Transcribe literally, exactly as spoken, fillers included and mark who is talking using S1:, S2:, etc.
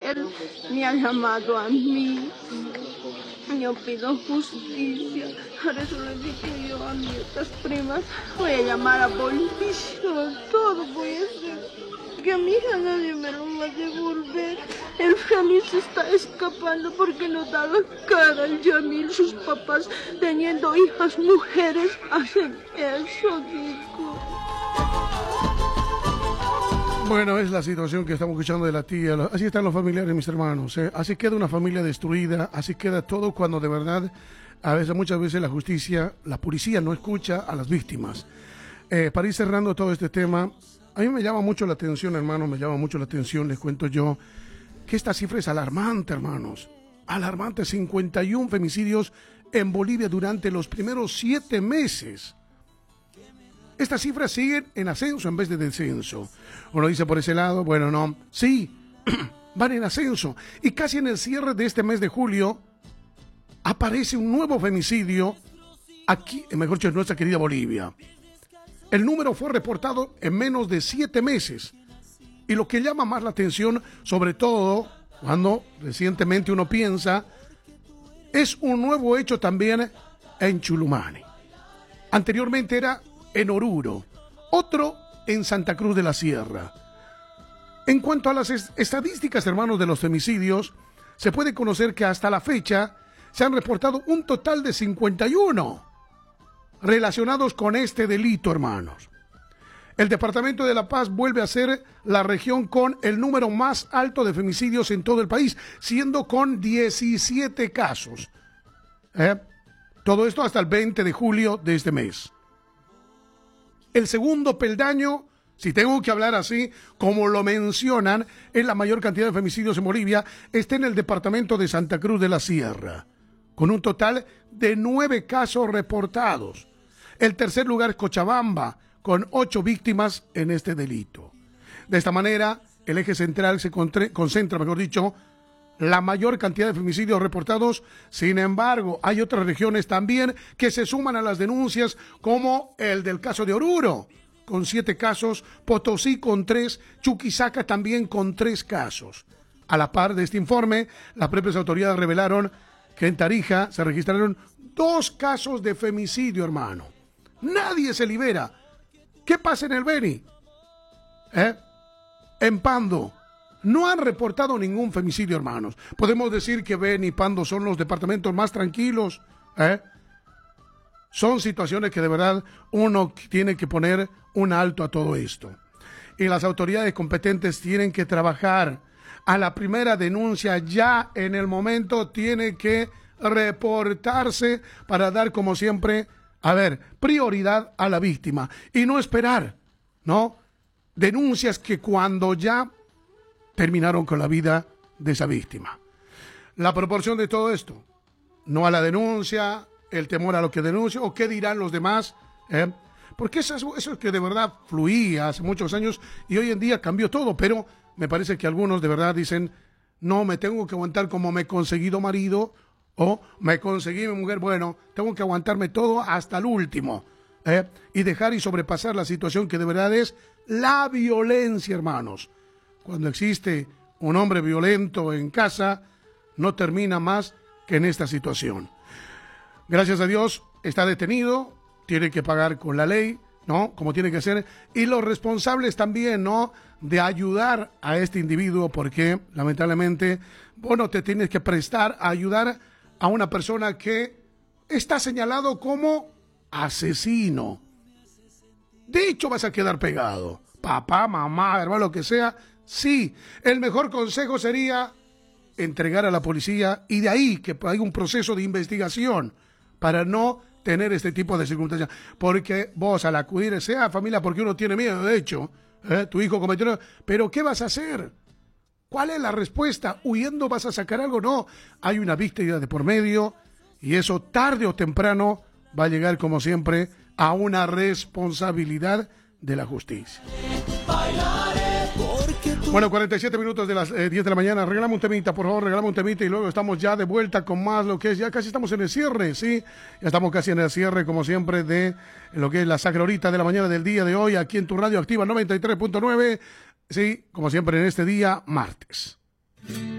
S1: él me ha llamado a mí. Yo pido justicia. Por eso le dije yo a mis otras primas, voy a llamar a policía, todo voy a hacer. Que a mi hija nadie me lo va a devolver. El Jamil se está escapando porque no da la cara. El Yamil, sus papás, teniendo hijas mujeres, hacen eso, digo.
S2: Bueno, es la situación que estamos escuchando de la tía. Así están los familiares, mis hermanos, ¿eh? Así queda una familia destruida, así queda todo cuando de verdad, a veces, muchas veces la justicia, la policía no escucha a las víctimas. Eh, para ir cerrando todo este tema, a mí me llama mucho la atención, hermanos, me llama mucho la atención, les cuento yo, que esta cifra es alarmante, hermanos. Alarmante, cincuenta y uno femicidios en Bolivia durante los primeros siete meses. Estas cifras siguen en ascenso en vez de descenso. Uno dice por ese lado, bueno, no, sí, van en ascenso. Y casi en el cierre de este mes de julio, aparece un nuevo femicidio aquí, mejor dicho, en nuestra querida Bolivia. El número fue reportado en menos de siete meses. Y lo que llama más la atención, sobre todo cuando recientemente uno piensa, es un nuevo hecho también en Chulumani. Anteriormente era en Oruro, otro en Santa Cruz de la Sierra. En cuanto a las est- estadísticas, hermanos, de los femicidios, se puede conocer que hasta la fecha se han reportado un total de cincuenta y uno relacionados con este delito, hermanos. El Departamento de La Paz vuelve a ser la región con el número más alto de femicidios en todo el país, siendo con diecisiete casos. ¿Eh? Todo esto hasta el veinte de julio de este mes. El segundo peldaño, si tengo que hablar así, como lo mencionan, es la mayor cantidad de femicidios en Bolivia, está en el departamento de Santa Cruz de la Sierra, con un total de nueve casos reportados. El tercer lugar es Cochabamba, con ocho víctimas en este delito. De esta manera, el eje central se concentra, mejor dicho, la mayor cantidad de femicidios reportados. Sin embargo, hay otras regiones también que se suman a las denuncias, como el del caso de Oruro, con siete casos, Potosí con tres, Chuquisaca también con tres casos. A la par de este informe, las propias autoridades revelaron que en Tarija se registraron dos casos de femicidio, hermano. Nadie se libera. ¿Qué pasa en el Beni? ¿Eh? En Pando. No han reportado ningún femicidio, hermanos. Podemos decir que Beni y Pando son los departamentos más tranquilos. ¿Eh? Son situaciones que de verdad uno tiene que poner un alto a todo esto. Y las autoridades competentes tienen que trabajar. A la primera denuncia, ya en el momento, tiene que reportarse para dar, como siempre, a ver, prioridad a la víctima. Y no esperar, ¿no? Denuncias que cuando ya terminaron con la vida de esa víctima. La proporción de todo esto, no a la denuncia, el temor a lo que denuncia o qué dirán los demás, ¿eh? Porque eso, eso es que de verdad fluía hace muchos años y hoy en día cambió todo, pero me parece que algunos de verdad dicen, no, me tengo que aguantar como me he conseguido marido o me conseguí mi mujer, bueno, tengo que aguantarme todo hasta el último, ¿eh? Y dejar y sobrepasar la situación que de verdad es la violencia, hermanos. Cuando existe un hombre violento en casa, no termina más que en esta situación. Gracias a Dios, está detenido, tiene que pagar con la ley, ¿no? Como tiene que ser. Y los responsables también, ¿no? De ayudar a este individuo, porque lamentablemente, bueno, te tienes que prestar a ayudar a una persona que está señalado como asesino. De hecho, vas a quedar pegado. Papá, mamá, hermano, lo que sea. Sí, el mejor consejo sería entregar a la policía y de ahí que hay un proceso de investigación para no tener este tipo de circunstancias. Porque vos al acudir, sea familia, porque uno tiene miedo, de hecho, ¿eh? Tu hijo cometió, pero ¿qué vas a hacer? ¿Cuál es la respuesta? ¿Huyendo vas a sacar algo? No, hay una víctima de por medio y eso tarde o temprano va a llegar, como siempre, a una responsabilidad de la justicia. Bueno, cuarenta y siete minutos de las eh, diez de la mañana. Regalame un temita, por favor, regalame un temita y luego estamos ya de vuelta con más lo que es, ya casi estamos en el cierre, ¿sí? Ya estamos casi en el cierre, como siempre, de lo que es la sacra horita de la mañana del día de hoy, aquí en tu radio activa noventa y tres punto nueve, sí, como siempre en este día, martes.